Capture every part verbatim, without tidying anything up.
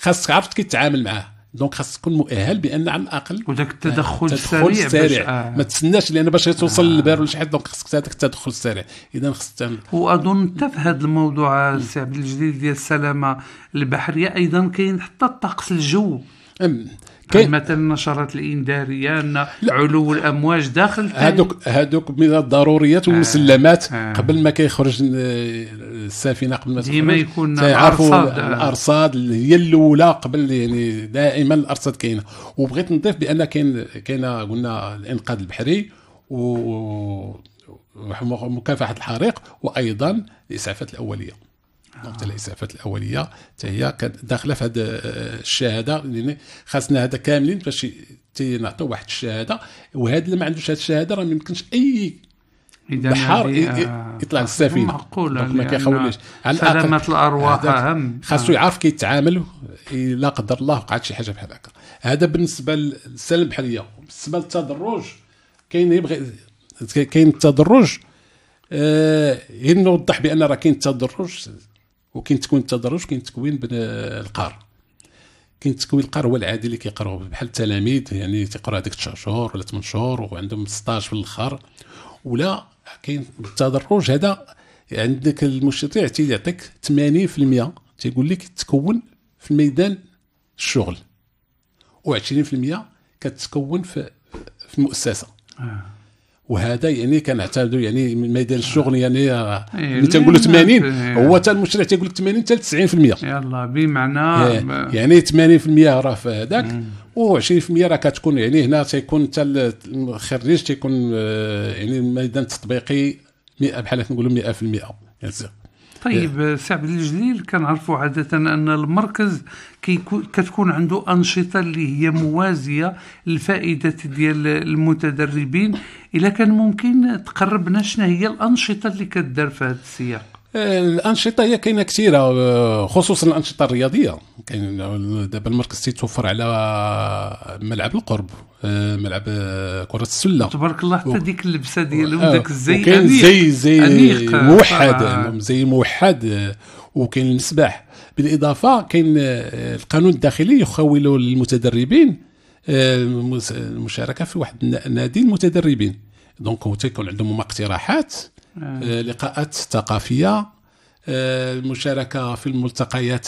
خاصك عرفت كيف تتعامل معاه. دونك خاص تكون مؤهل بان على الاقل وداك التدخل السريع, السريع آه. ما تسناش لان باش توصل آه. للبار ولا شي حاجه. دونك خاصك هذاك التدخل السريع. اذا خاص تعمل. واظن حتى في هذا الموضوع السي عبد الجليل ديال السلامه البحريه ايضا كاين حتى الطقس الجو. كاين مثلا النشرات الانذاريه ان علو الامواج داخل هذوك هذوك من الضروريات والمسلمات. آه. آه. قبل ما كيخرج السفينه قبل ما ديما يكون الارصاد الارصاد هي الاولى قبل يعني دائما الارصاد كاينه. وبغيت نضيف بان كاين كاينه قلنا الانقاذ البحري ومكافحه الحريق وايضا الاسعافات الاوليه. دونك الاسعافات الاوليه حتى هي داخله في هذه الشهاده يعني خاصنا هذا كاملين باش نعطيو واحد الشهاده. وهذا اللي ما عندوش هذه الشهاده راه ما يمكنش اي بحر يطلع للسفينه. معقوله ما كيخوليش سلامه الارواح اهم. خاصو يعرف كيف يتعامل لا قدر الله وقعت شي حاجه بحال هكا. هذا بالنسبه للسلامه البحريه. بالنسبه للتدرج كاين يبغي كاين التدرج. آه نوضح بان راه كاين التدرج وكاين تكوين التدرج وكاين تكوين القار. كاين تكوين القار هو العادي اللي كيقراو بحال التلاميذ يعني تيقراو هذيك تسع شهور ولا ثمانية شهور وعندهم ستة عشر في الاخر. ولا كاين التدرج هذا عندك المشرع تيعطيك ثمانين بالمئة تيقول لك تكون في الميدان الشغل وعشرين بالمئة كتكون في في المؤسسه. آه. وهذا يعني كنعتادوا يعني من ميدان الشغل يعني ملي تنقولوا ثمانين هو حتى المشرع تيقول لك ثمانين حتى تسعين بالمئة. يلا بمعنى يعني ثمانين بالمئة راه في هذاك وعشرين بالمئة راه كتكون يعني هنا تيكون حتى الخريج تيكون يعني الميدان التطبيقي مئة بحال نقولوا مئة بالمئة. طيب سي عبد الجليل كنعرفوا عاده ان المركز كتكون عنده انشطه اللي هي موازيه للفائده ديال المتدربين. الا كان ممكن تقربنا شنو هي الانشطه اللي كدار في هذا السياق؟ الانشطه هي كاينه كثيره خصوصا الانشطه الرياضيه. كاين دابا المركز تيتوفر على ملعب القرب ملعب كره السله تبارك الله حتى ديك اللبسه ديالهم داك الزي كاين زي زي موحد زي موحد وكاين المسبح. بالاضافه كاين القانون الداخلي يخول للمتدربين المشاركه في واحد نادي المتدربين. دونك هو تيكون عندهم اقتراحات آه. لقاءات ثقافيه المشاركه في الملتقيات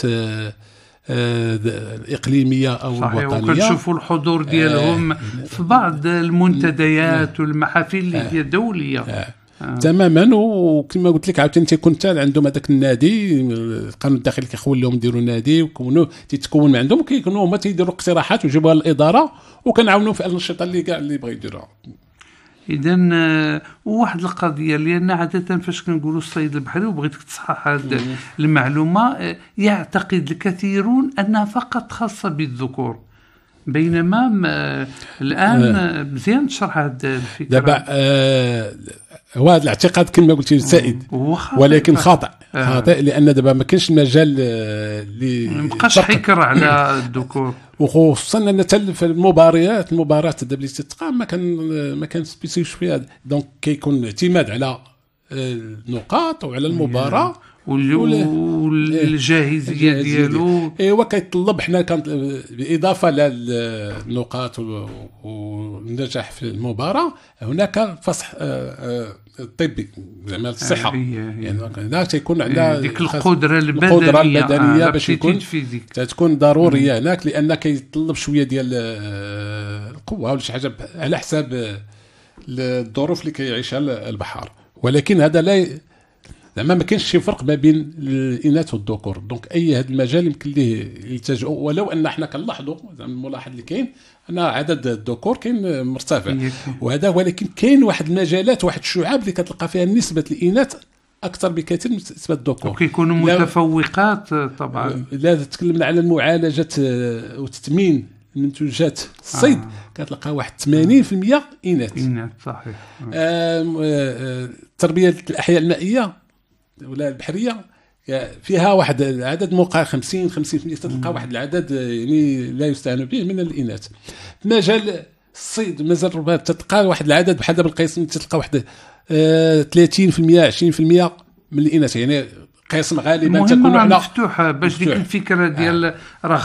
الإقليمية أو صحيح الوطنية. وكنشوفوا الحضور ديالهم آه في بعض المنتديات والمحافل اللي هي دولية. آه آه. تماما. وكما قلت لك عاوتاني تيكون حتى عندهم هذاك النادي القانون الداخلي كيخول لهم يديروا نادي ويكونوا تيتكون من عندهم كيكونوا هما تيديروا اقتراحات ويجيبوها للإدارة وكنعاونوا في الأنشطة اللي كاع اللي بغا يديروها. إذا واحد القضية لأن عادة فاش كنقولوا الصيد البحري وبغيتك تصحح هذه المعلومة يعتقد الكثيرون أنها فقط خاصة بالذكور بينما الآن مزيان تشرح هذه الفكرة. دابا هو هذا الاعتقاد كما قلتي سائد ولكن خاطئ خاطئ لأن دابا ما كاينش مجال اللي ما بقاش حكر على الذكور وخصوصا ان في المباريات المباراه دابا اللي تتقام ما كان ما كان سبيسيفيك فيها. دونك كيكون اعتماد على النقاط وعلى المباراه والجاهزيه ديالو. ايوا كيطلب حنا كان بالاضافه للنقاط والنجاح في المباراه هناك فصح طبي زعما الصحه يعني هنا تيكون عندنا ديك القدره البدنيه القدره البدنيه باش يكون تكون ضروريه هناك لان كيطلب شويه ديال القوه ولا شي حاجه على حساب الظروف اللي كيعيشها البحر. ولكن هذا لا زعما ما كاينش شي فرق ما بين الاناث والذكور. دونك اي هذا المجال يمكن ليه يلتجئوا ولو ان احنا كنلاحظوا زعما الملاحظ اللي كاين ان عدد الذكور كاين مرتفع وهذا. ولكن كاين واحد المجالات واحد الشعاب اللي كتلقى فيها نسبه الاناث اكثر بكثير من نسبه الذكور وكيكونوا متفوقات طبعا. لا تكلمنا على المعالجه وتثمين منتوجات الصيد آه. كتلقى واحد ثمانين بالمئة اناث. اناث صحيح. تربيه الاحياء المائيه ولا البحريه فيها واحد العدد موقع خمسين خمسين بالمئة تلقى واحد العدد يعني لا يستهان به من الاناث. مجال الصيد مازال ربما تلقى واحد العدد بحال دابا القسم تلقى واحد ثلاثين بالمئة عشرين بالمئة من الاناث يعني قسم غالبا تكون مفتوحه باش ديك الفكره ديال راه